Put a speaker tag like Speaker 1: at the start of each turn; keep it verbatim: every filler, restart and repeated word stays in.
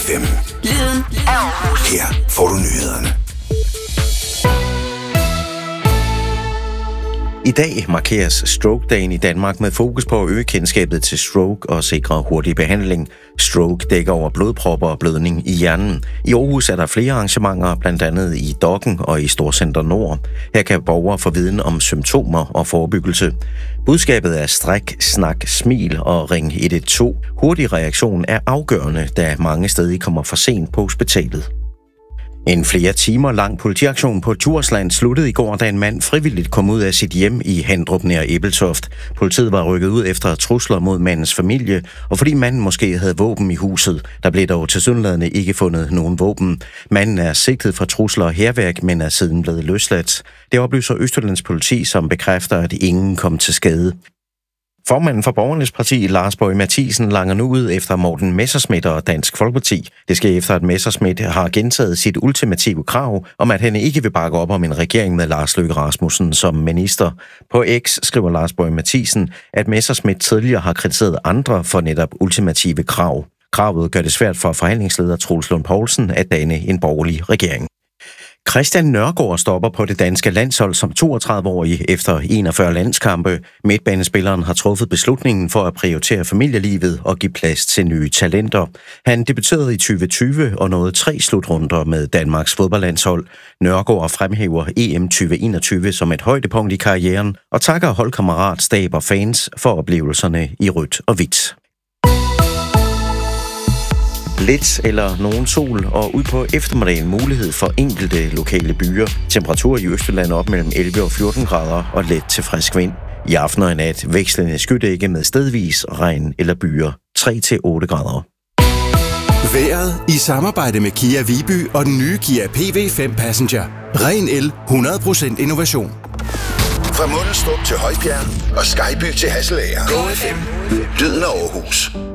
Speaker 1: fem.
Speaker 2: Lyden af Aarhus.
Speaker 1: Her får du nyhederne.
Speaker 3: I dag markeres stroke-dagen i Danmark med fokus på at øge kendskabet til stroke og sikre hurtig behandling. Stroke dækker over blodpropper og blødning i hjernen. I Aarhus er der flere arrangementer, blandt andet i Dokken og i Storcenter Nord. Her kan borgere få viden om symptomer og forebyggelse. Budskabet er stræk, snak, smil og ring et et to. Hurtig reaktion er afgørende, da mange stadig kommer for sent på hospitalet. En flere timer lang politiaktion på Djursland sluttede i går, da en mand frivilligt kom ud af sit hjem i Handrup nær Ebeltoft. Politiet var rykket ud efter trusler mod mandens familie, og fordi manden måske havde våben i huset. Der blev dog tilsyneladende ikke fundet nogen våben. Manden er sigtet for trusler og hærværk, men er siden blevet løsladt. Det oplyser Østjyllands politi, som bekræfter, at ingen kom til skade. Formanden for Borgernes Parti, Lars Boje Mathiesen, langer nu ud efter Morten Messerschmidt og Dansk Folkeparti. Det sker efter, at Messerschmidt har gentaget sit ultimative krav om, at han ikke vil bakke op om en regering med Lars Løkke Rasmussen som minister. På X skriver Lars Boje Mathiesen, at Messerschmidt tidligere har kritiseret andre for netop ultimative krav. Kravet gør det svært for forhandlingsleder Troels Lund Poulsen at danne en borgerlig regering. Christian Nørgaard stopper på det danske landshold som toogtredive-årig efter enogfyrre landskampe. Midtbanespilleren har truffet beslutningen for at prioritere familielivet og give plads til nye talenter. Han debuterede i tyve tyve og nåede tre slutrunder med Danmarks fodboldlandshold. Nørgaard fremhæver E M tyve enogtyve som et højdepunkt i karrieren og takker holdkammerat, stab og fans for oplevelserne i rødt og hvidt. Lidt eller nogen sol, og ud på eftermiddagen mulighed for enkelte lokale byer. Temperaturer i Østjylland op mellem elleve og fjorten grader og let til frisk vind. I aften og i nat vekslende skydække med stedvis regn eller byer tre til otte grader.
Speaker 4: Vejret i samarbejde med Kia Viby og den nye Kia P V fem Passenger. Ren el, hundrede procent innovation.
Speaker 1: Fra Mundelstrup til Højbjerg og Skyby til Hasselager. Go F M. Lyden af Aarhus.